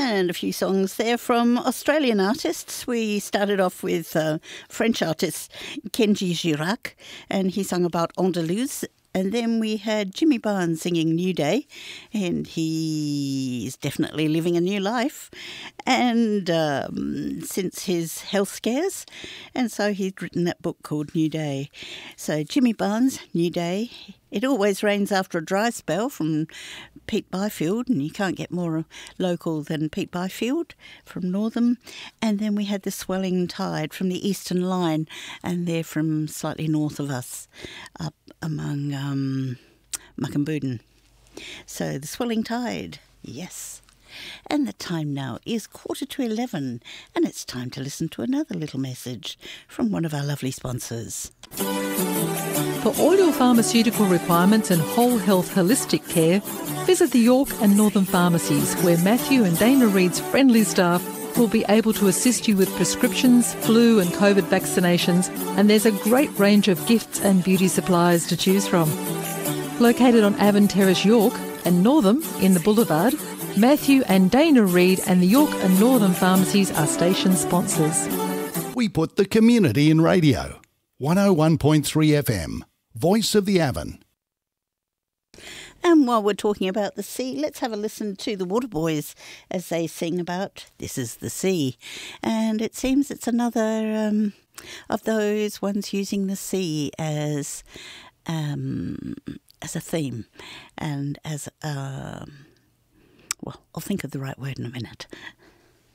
And a few songs there from Australian artists. We started off with French artist Kenji Girac, and he sung about Andalouse. And then we had Jimmy Barnes singing New Day, and he's definitely living a new life, and since his health scares, and so he'd written that book called New Day. So Jimmy Barnes, New Day. It Always Rains After a Dry Spell from Pete Byfield, and you can't get more local than Pete Byfield from Northam. And then we had The Swelling Tide from the Eastern Line, and they're from slightly north of us, up among Muckenbuden. So The Swelling Tide, yes. And the time now is 11:15, and it's time to listen to another little message from one of our lovely sponsors. For all your pharmaceutical requirements and whole health holistic care, visit the York and Northern pharmacies, where Matthew and Dana Reid's friendly staff will be able to assist you with prescriptions, flu and COVID vaccinations, and there's a great range of gifts and beauty supplies to choose from. Located on Avon Terrace, York, and Northam in the Boulevard, Matthew and Dana Reid and the York and Northern pharmacies are station sponsors. We put the community in radio. 101.3 FM, Voice of the Avon. And while we're talking about the sea, let's have a listen to the Waterboys as they sing about This Is the Sea. And it seems it's another of those ones using the sea as a theme and as well, I'll think of the right word in a minute.